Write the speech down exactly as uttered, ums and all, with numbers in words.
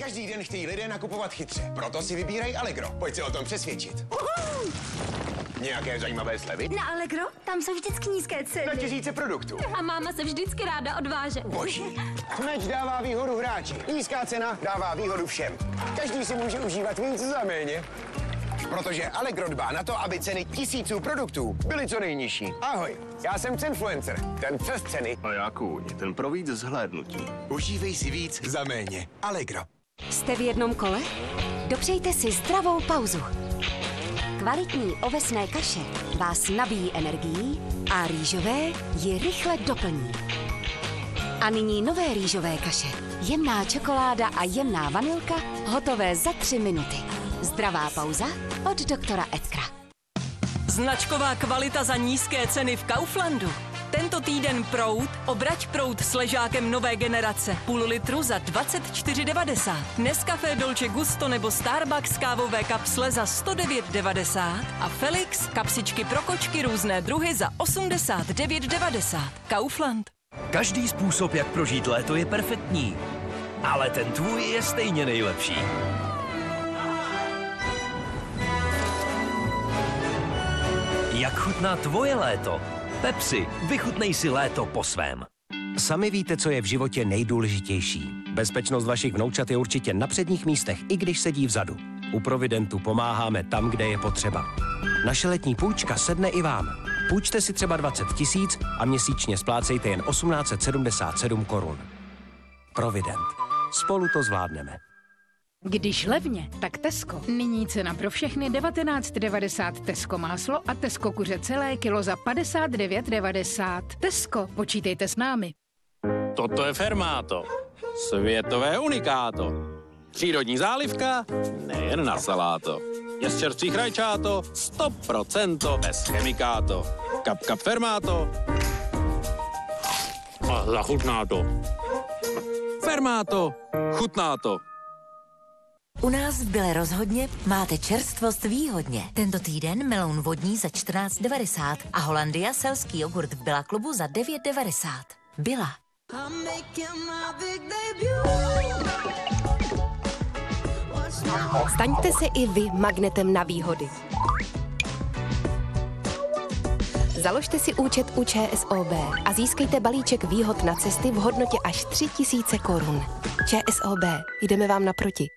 Každý den chtějí lidé nakupovat chytře, proto si vybírají Allegro. Pojď se o tom přesvědčit. Uhuu. Nějaké zajímavé slevy? Na Allegro? Tam jsou vždycky nízké ceny. Na tisíce produktů. A máma se vždycky ráda odváže. Boží. Meč dává výhodu hráči. Nízká cena dává výhodu všem. Každý si může užívat víc za méně. Protože Allegro dbá na to, aby ceny tisíců produktů byly co nejnižší. Ahoj, já jsem Cenfluencer, ten přes ceny. A já kůň, ten pro víc zhlédnutí. Užívej si víc za méně. Allegro. Jste v jednom kole? Dopřejte si zdravou pauzu. Kvalitní ovesné kaše vás nabíjí energií a rýžové ji rychle doplní. A nyní nové rýžové kaše. Jemná čokoláda a jemná vanilka, hotové za tři minuty. Zdravá pauza od doktora Edkra. Značková kvalita za nízké ceny v Kauflandu. Tento týden proud, obrať proud s ležákem nové generace. Půl litru za dvacet čtyři devadesát. Nescafé Dolce Gusto nebo Starbucks kávové kapsle za sto devět devadesát. A Felix kapsičky pro kočky různé druhy za osmdesát devět devadesát. Kaufland. Každý způsob, jak prožít léto, je perfektní. Ale ten tvůj je stejně nejlepší. Jak chutná tvoje léto? Pepsi, vychutnej si léto po svém. Sami víte, co je v životě nejdůležitější. Bezpečnost vašich vnoučat je určitě na předních místech, i když sedí vzadu. U Providentu pomáháme tam, kde je potřeba. Naše letní půjčka sedne i vám. Půjčte si třeba dvacet tisíc a měsíčně splácejte jen osmnáct set sedmdesát sedm korun. Provident. Spolu to zvládneme. Když levně, tak Tesco. Nyní cena pro všechny devatenáct devadesát Tesco máslo a Tesco kuře celé kilo za padesát devět devadesát. Tesco, počítejte s námi. Toto je Fermáto. Světové unikáto. Přírodní zálivka, nejen na saláto. Je z čerstvých rajčáto, sto procent bez chemikáto. Kap kap Fermáto. A zachutná to. Fermáto, chutná to. U nás v Bile rozhodně máte čerstvost výhodně. Tento týden meloun vodní za čtrnáct devadesát a Hollandia selský jogurt v Billa klubu za devět devadesát. Billa. Staňte se i vy magnetem na výhody. Založte si účet u ČSOB a získejte balíček výhod na cesty v hodnotě až tři tisíce korun. ČSOB, jdeme vám naproti.